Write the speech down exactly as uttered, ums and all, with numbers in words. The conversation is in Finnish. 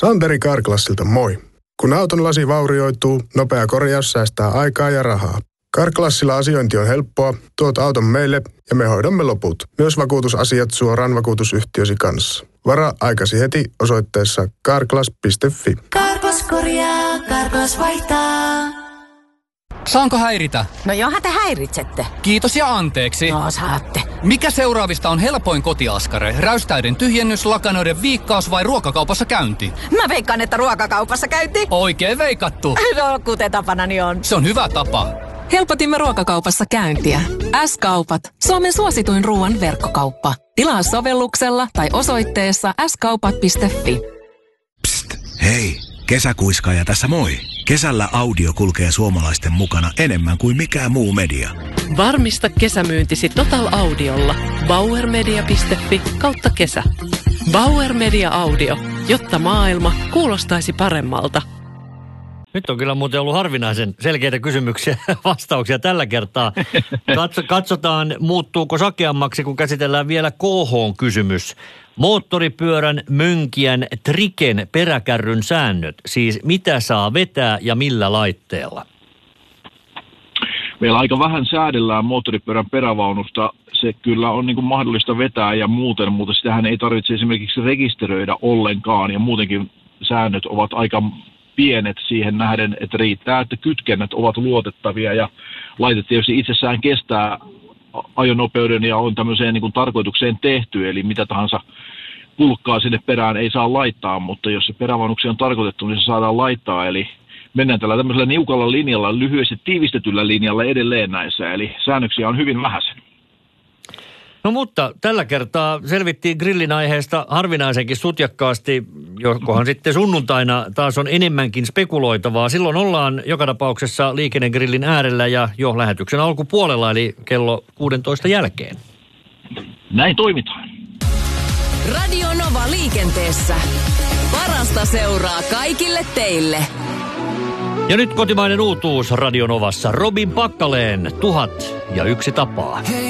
Santeri Carglassilta moi. Kun auton lasi vaurioituu, nopea korjaus säästää aikaa ja rahaa. Carglassilla asiointi on helppoa, tuot auton meille ja me hoidamme loput. Myös vakuutusasiat suoraan vakuutusyhtiösi kanssa. Varaa aikasi heti osoitteessa carglass piste fi. Carglass korjaa, Carglass vaihtaa. Saanko häiritä? No johan te häiritsette. Kiitos ja anteeksi. No saatte. Mikä seuraavista on helpoin kotiaskare? Räystäiden tyhjennys, lakanoiden viikkaus vai ruokakaupassa käynti? Mä veikkaan, että ruokakaupassa käynti. Oikein veikattu. No kuten tapanani on. Se on hyvä tapa. Helpotimme ruokakaupassa käyntiä. S-kaupat. Suomen suosituin ruoan verkkokauppa. Tilaa sovelluksella tai osoitteessa s kaupat piste fi. Psst, hei, kesäkuiskaaja tässä moi. Kesällä audio kulkee suomalaisten mukana enemmän kuin mikään muu media. Varmista kesämyyntisi Total Audiolla. bauermedia piste fi kautta kesä. Bauer Media Audio, jotta maailma kuulostaisi paremmalta. Nyt on kyllä muuten ollut harvinaisen selkeitä kysymyksiä vastauksia tällä kertaa. Katso, katsotaan, muuttuuko sakeammaksi, kun käsitellään vielä K H-kysymys. Moottoripyörän, mönkijän, triken, peräkärryn säännöt. Siis mitä saa vetää ja millä laitteella? Meillä aika vähän säädellään moottoripyörän perävaunusta. Se kyllä on niin kuin mahdollista vetää ja muuten, mutta sitähän ei tarvitse esimerkiksi rekisteröidä ollenkaan. Ja muutenkin säännöt ovat aika pienet siihen nähden, että riittää, että kytkennät ovat luotettavia ja laite tietysti itsessään kestää ajonopeuden ja on tämmöiseen niin kuin tarkoitukseen tehty, eli mitä tahansa pulkkaa sinne perään ei saa laittaa, mutta jos se perävaunuksi on tarkoitettu, niin se saadaan laittaa, eli mennään tällä tämmöisellä niukalla linjalla, lyhyesti tiivistetyllä linjalla edelleen näissä, eli säännöksiä on hyvin vähäisen. No mutta tällä kertaa selvittiin grillin aiheesta harvinaisenkin sutjakkaasti, jokohan sitten sunnuntaina taas on enemmänkin spekuloitavaa. Silloin ollaan joka tapauksessa Liikennegrillin äärellä ja jo lähetyksen alkupuolella, eli kello kuusitoista jälkeen. Näin toimitaan. Radio Nova liikenteessä. Parasta seuraa kaikille teille. Ja nyt kotimainen uutuus Radio Novassa. Robin Pakkaleen, tuhat ja yksi tapaa.